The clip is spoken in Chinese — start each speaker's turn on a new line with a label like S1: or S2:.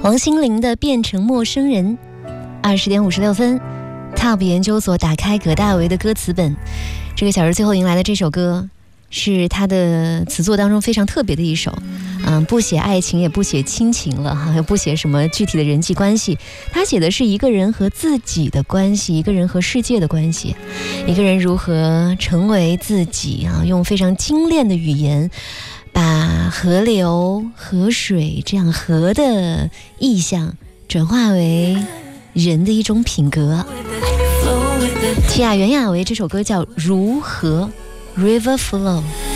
S1: 王心凌的《变成陌生人》，20点56分 ，Top 研究所打开葛大为的歌词本。这个小时最后迎来的这首歌，是他的词作当中非常特别的一首。不写爱情，也不写亲情了哈，也不写什么具体的人际关系，他写的是一个人和自己的关系，一个人和世界的关系，一个人如何成为自己啊，用非常精炼的语言。把河流、河水这样河的意象转化为人的一种品格。提亚袁娅维这首歌叫《如河》 River Flow。